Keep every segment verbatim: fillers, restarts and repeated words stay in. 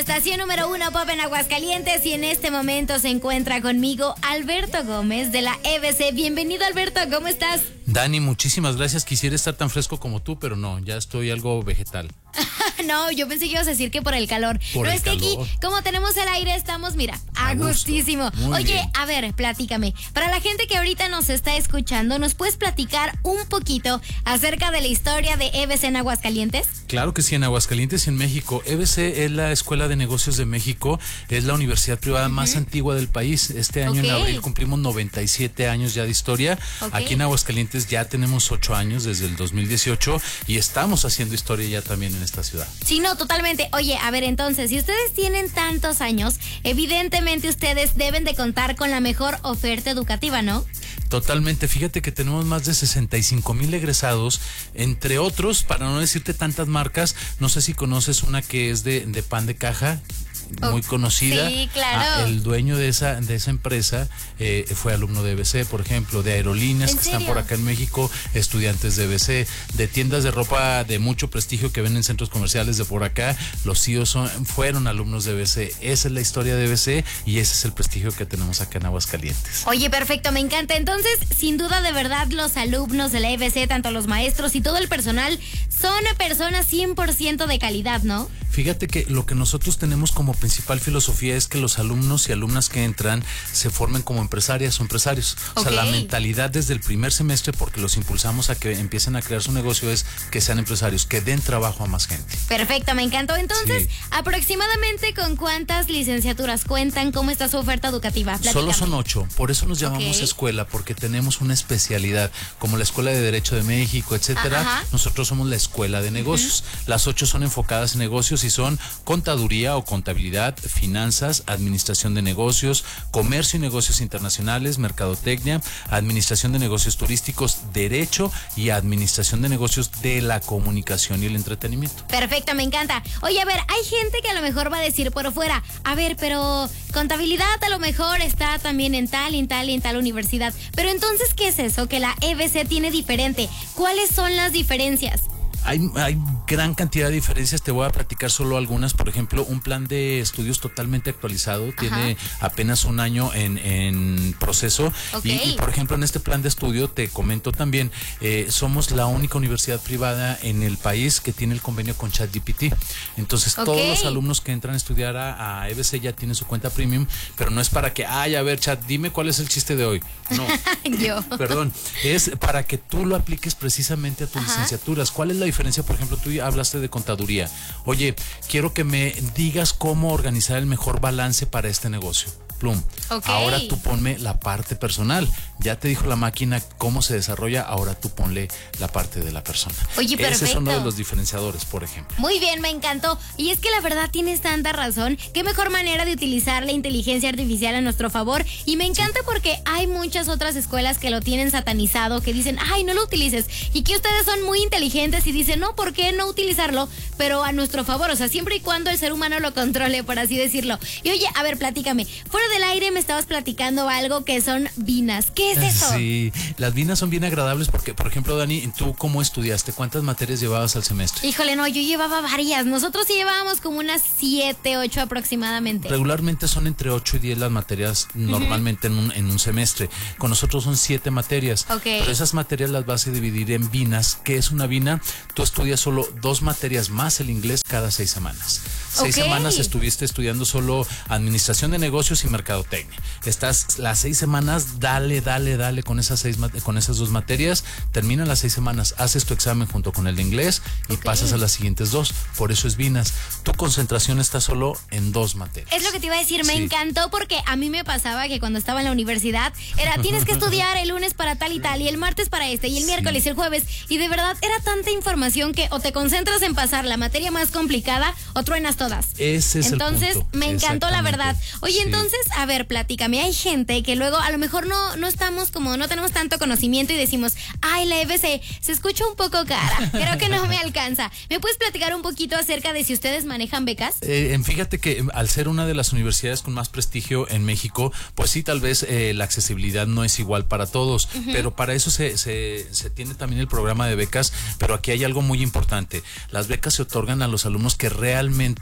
estación número uno Pop en Aguascalientes, y en este momento se encuentra conmigo Alberto Gómez de la E B C. Bienvenido, Alberto, ¿cómo estás? Dani, muchísimas gracias. Quisiera estar tan fresco como tú, pero no, ya estoy algo vegetal. No, yo pensé que ibas a decir que por el calor. Por Pero el es que aquí, calor. como tenemos el aire, estamos, mira, a, A gusto. gustísimo. Muy Oye, bien. a ver, platícame. Para la gente que ahorita nos está escuchando, ¿nos puedes platicar un poquito acerca de la historia de E B C en Aguascalientes? Claro que sí, en Aguascalientes y en México. E B C es la Escuela de Negocios de México, es la universidad privada uh-huh. más antigua del país. Este año, Okay. en abril, cumplimos noventa y siete años ya de historia. Okay. Aquí en Aguascalientes ya tenemos ocho años desde el dos mil dieciocho y estamos haciendo historia ya también en esta ciudad. Sí, no, totalmente. Oye, a ver, entonces, si ustedes tienen tantos años, evidentemente ustedes deben de contar con la mejor oferta educativa, ¿no? Totalmente, fíjate que tenemos más de sesenta y cinco mil egresados, entre otros, para no decirte tantas marcas, no sé si conoces una que es de, de pan de caja, muy oh, conocida. Sí, claro. Ah, el dueño de esa de esa empresa eh, fue alumno de E B C, por ejemplo, de aerolíneas que serio? están por acá en México, estudiantes de E B C, de tiendas de ropa de mucho prestigio que ven en centros comerciales de por acá, los C E Os son, fueron alumnos de E B C. Esa es la historia de E B C y ese es el prestigio que tenemos acá en Aguascalientes. Oye, perfecto, me encanta. Entonces, sin duda, de verdad, los alumnos de la E B C, tanto los maestros y todo el personal, son personas cien por ciento de calidad, ¿no? Fíjate que lo que nosotros tenemos como principal filosofía es que los alumnos y alumnas que entran se formen como empresarias o empresarios. O Okay. sea, la mentalidad desde el primer semestre, porque los impulsamos a que empiecen a crear su negocio, es que sean empresarios, que den trabajo a más gente. Perfecto, me encantó. Entonces, Sí. aproximadamente, ¿con cuántas licenciaturas cuentan? ¿Cómo está su oferta educativa? Platícame. Solo son ocho, por eso nos llamamos Okay. escuela, porque tenemos una especialidad, como la Escuela de Derecho de México, etcétera. Ajá. Nosotros somos la Escuela de Negocios. Uh-huh. Las ocho son enfocadas en negocios y son contaduría o contabilidad, finanzas, administración de negocios, comercio y negocios internacionales, mercadotecnia, administración de negocios turísticos, derecho y administración de negocios de la comunicación y el entretenimiento. Perfecto, me encanta. Oye, a ver, hay gente que a lo mejor va a decir por fuera, a ver, pero contabilidad a lo mejor está también en tal, en tal y en tal universidad. Pero entonces, ¿qué es eso que la E B C tiene diferente? ¿Cuáles son las diferencias? Hay, hay gran cantidad de diferencias, te voy a platicar solo algunas. Por ejemplo, un plan de estudios totalmente actualizado, Ajá. tiene apenas un año en, en proceso. Okay. Y, y por ejemplo, en este plan de estudio, te comento también, eh, somos la única universidad privada en el país que tiene el convenio con ChatGPT. Entonces, okay. todos los alumnos que entran a estudiar a, a E B C ya tienen su cuenta premium, pero no es para que, ay, a ver, Chat, dime cuál es el chiste de hoy. No, yo. Perdón, es para que tú lo apliques precisamente a tus Ajá. licenciaturas. ¿Cuál es la diferencia? Por ejemplo, tú hablaste de contaduría. Oye, quiero que me digas cómo organizar el mejor balance para este negocio. Plum. Okay. Ahora tú ponme la parte personal. Ya te dijo la máquina cómo se desarrolla, ahora tú ponle la parte de la persona. Oye, perfecto. Ese es uno de los diferenciadores, por ejemplo. Muy bien, me encantó. Y es que la verdad tienes tanta razón. Qué mejor manera de utilizar la inteligencia artificial a nuestro favor. Y me encanta sí. porque hay muchas otras escuelas que lo tienen satanizado, que dicen, ay, no lo utilices. Y que ustedes son muy inteligentes y dicen, no, ¿por qué no utilizarlo? Pero a nuestro favor, o sea, siempre y cuando el ser humano lo controle, por así decirlo. Y oye, a ver, platícame. Fuera del aire me estabas platicando algo que son vinas. ¿Qué es eso? Sí, las vinas son bien agradables porque, por ejemplo, Dani, ¿tú cómo estudiaste? ¿Cuántas materias llevabas al semestre? Híjole, no, yo llevaba varias. Nosotros sí llevábamos como unas siete, ocho aproximadamente. Regularmente son entre ocho y diez las materias normalmente uh-huh. en, un, en un semestre. Con nosotros son siete materias. Okay. Pero esas materias las vas a dividir en vinas. ¿Qué es una vina? Tú estudias solo dos materias más el inglés cada seis semanas. Seis okay. semanas estuviste estudiando solo administración de negocios y mercadotecnia. Estás las seis semanas, dale, dale, dale con esas seis con esas dos materias. Terminan las seis semanas, haces tu examen junto con el de inglés y okay. pasas a las siguientes dos. Por eso es vinas. Tu concentración está solo en dos materias. Es lo que te iba a decir, me sí. encantó porque a mí me pasaba que cuando estaba en la universidad era tienes que estudiar el lunes para tal y tal y el martes para este y el miércoles sí. y el jueves y de verdad era tanta información que o te concentras en pasar la materia más complicada o truenas todas. Ese es entonces, el punto. me encantó la verdad. Oye, sí. entonces, a ver, platícame, hay gente que luego a lo mejor no, no estamos como, no tenemos tanto conocimiento y decimos, ay, la E B C se escucha un poco cara, creo que no me alcanza. ¿Me puedes platicar un poquito acerca de si ustedes manejan becas? Eh, fíjate que al ser una de las universidades con más prestigio en México, pues sí, tal vez eh, la accesibilidad no es igual para todos, uh-huh. pero para eso se, se, se tiene también el programa de becas, pero aquí hay algo muy importante. Las becas se otorgan a los alumnos que realmente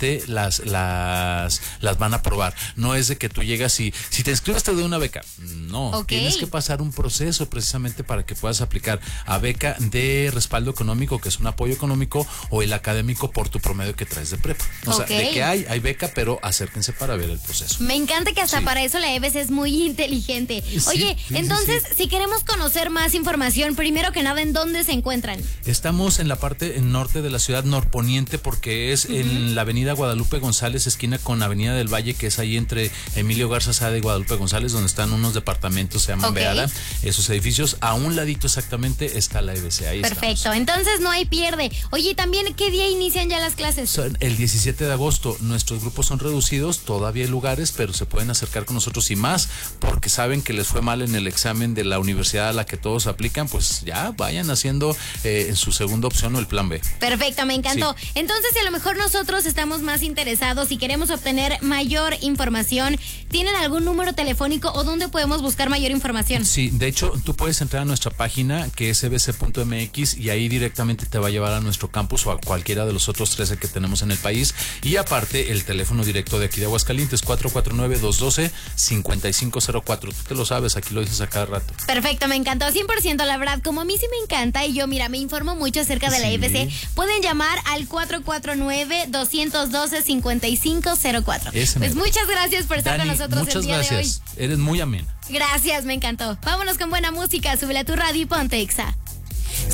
te las, las, las van a aprobar. No es de que tú llegas y, si te inscribes te doy una beca. No, okay. Tienes que pasar un proceso precisamente para que puedas aplicar a beca de respaldo económico, que es un apoyo económico, o el académico por tu promedio que traes de prepa. O okay. sea, de que hay, hay beca, pero acérquense para ver el proceso. Me encanta que hasta sí. para eso la E B C es muy inteligente. Oye, sí, sí, entonces, sí, sí. si queremos conocer más información, primero que nada, ¿en dónde se encuentran? Estamos en la parte norte de la ciudad, norponiente, porque es uh-huh. en la avenida Guadalupe González, esquina con Avenida del Valle, que es ahí entre Emilio Garza Sada y Guadalupe González, donde están unos departamentos, se llaman okay. Beada, esos edificios. A un ladito exactamente está la E B C. Ahí perfecto, estamos. Entonces no hay pierde. Oye, también, ¿qué día inician ya las clases? Son el diecisiete de agosto. Nuestros grupos son reducidos, todavía hay lugares, pero se pueden acercar con nosotros y más, porque saben que les fue mal en el examen de la universidad a la que todos aplican, pues ya vayan haciendo eh, su segunda opción o el plan B. Perfecto, me encantó. Sí. Entonces, si a lo mejor nosotros estamos más interesados y queremos obtener mayor información, ¿tienen algún número telefónico o dónde podemos buscar mayor información? Sí, de hecho, tú puedes entrar a nuestra página, que es e b c punto m x, y ahí directamente te va a llevar a nuestro campus o a cualquiera de los otros trece que tenemos en el país. Y aparte, el teléfono directo de aquí de Aguascalientes, cuatro cuatro nueve, dos uno dos, cinco cinco cero cuatro. Tú te lo sabes, aquí lo dices a cada rato. Perfecto, me encantó, cien por ciento, la verdad, como a mí sí me encanta y yo, mira, me informo mucho acerca de la sí. E B C, pueden llamar al cuatro cuatro nueve, dos uno dos, cinco cinco cero cuatro. Ese pues me... muchas gracias por estar Dani, con nosotros el día gracias. de hoy. Eres muy amena. Gracias, me encantó. Vámonos con buena música, súbele a tu radio y ponte Exa.